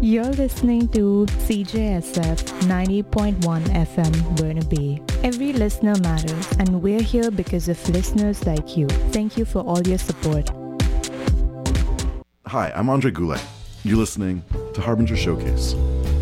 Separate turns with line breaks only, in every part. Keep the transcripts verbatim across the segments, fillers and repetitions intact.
You're listening to C J S F ninety point one F M Burnaby. Every listener matters, and we're here because of listeners like you. Thank you for all your support.
Hi, I'm Andre Goulet. You're listening to Harbinger Showcase.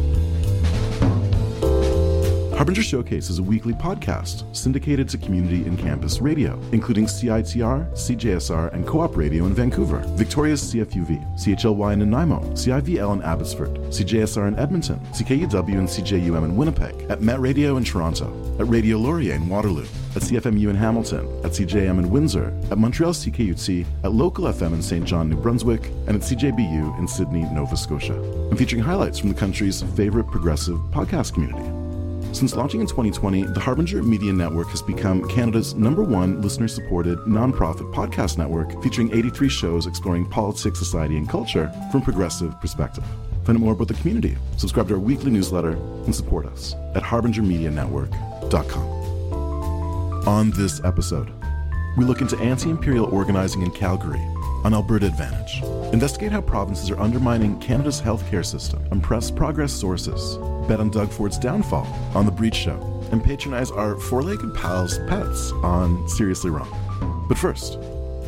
Harbinger Showcase is a weekly podcast syndicated to community and campus radio, including C I T R, C J S R, and Co-op Radio in Vancouver, Victoria's C F U V, C H L Y in Nanaimo, C I V L in Abbotsford, C J S R in Edmonton, C K U W and C J U M in Winnipeg, at Met Radio in Toronto, at Radio Laurier in Waterloo, at C F M U in Hamilton, at C J M in Windsor, at Montreal C K U T, at Local F M in Saint John, New Brunswick, and at C J B U in Sydney, Nova Scotia. I'm featuring highlights from the country's favorite progressive podcast community. Since launching in twenty twenty, the Harbinger Media Network has become Canada's number one listener-supported nonprofit podcast network, featuring eighty-three shows exploring politics, society, and culture from a progressive perspective. Find out more about the community, subscribe to our weekly newsletter, and support us at harbinger media network dot com. On this episode, we look into anti-imperial organizing in Calgary on Alberta Advantage, investigate how provinces are undermining Canada's healthcare system, and press progress sources, bet on Doug Ford's downfall on The Breach Show, and patronize our four-legged pals' pets on Seriously Wrong. But first,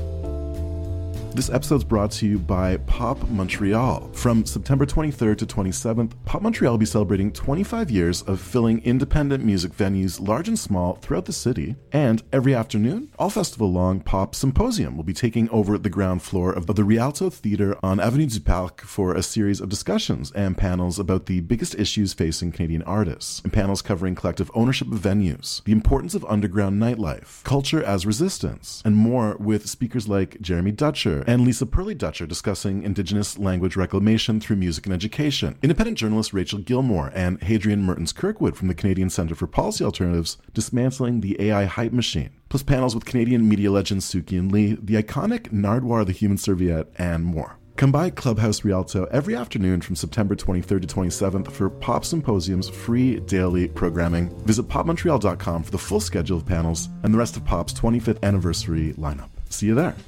this episode's brought to you by Pop Montreal. From September twenty-third to twenty-seventh, Pop Montreal will be celebrating twenty-five years of filling independent music venues large and small throughout the city. And every afternoon, all festival-long Pop Symposium will be taking over the ground floor of the Rialto Theatre on Avenue du Parc for a series of discussions and panels about the biggest issues facing Canadian artists, and panels covering collective ownership of venues, the importance of underground nightlife, culture as resistance, and more, with speakers like Jeremy Dutcher and Lisa Pearly Dutcher discussing Indigenous language reclamation through music and education. Independent journalist Rachel Gilmore and Hadrian Mertens-Kirkwood from the Canadian Centre for Policy Alternatives dismantling the A I hype machine. Plus panels with Canadian media legend Suki Lee, the iconic Nardwuar the Human Serviette, and more. Come by Clubhouse Rialto every afternoon from September twenty-third to twenty-seventh for Pop Symposium's free daily programming. Visit pop montreal dot com for the full schedule of panels and the rest of Pop's twenty-fifth anniversary lineup. See you there.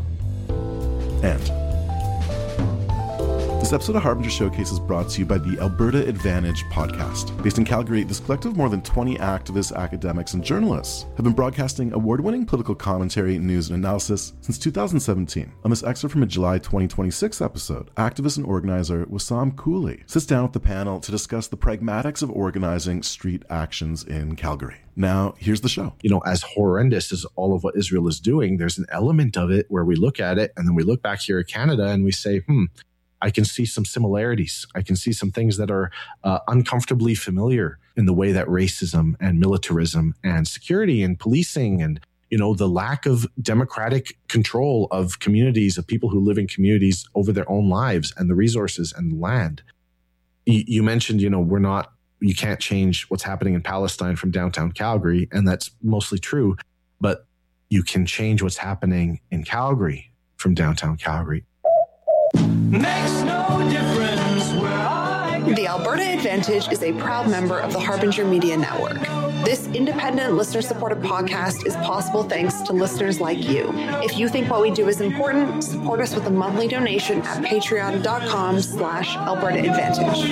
And this episode of Harbinger Showcase is brought to you by the Alberta Advantage podcast. Based in Calgary, this collective of more than twenty activists, academics, and journalists have been broadcasting award-winning political commentary, news, and analysis since two thousand seventeen. On this excerpt from a July twenty twenty-six episode, activist and organizer Wissam Cooley sits down with the panel to discuss the pragmatics of organizing street actions in Calgary. Now, here's the show.
You know, as horrendous as all of what Israel is doing, there's an element of it where we look at it and then we look back here at Canada and we say, hmm, I can see some similarities. I can see some things that are uh, uncomfortably familiar in the way that racism and militarism and security and policing and, you know, the lack of democratic control of communities, of people who live in communities over their own lives and the resources and the land. You, you mentioned, you know, we're not, you can't change what's happening in Palestine from downtown Calgary, and that's mostly true, but you can change what's happening in Calgary from downtown Calgary.
Makes no difference where I go.
The Alberta Advantage is a proud member of the Harbinger Media Network. This independent, listener-supported podcast is possible thanks to listeners like you. If you think what we do is important, support us with a monthly donation at patreon dot com slash Alberta Advantage.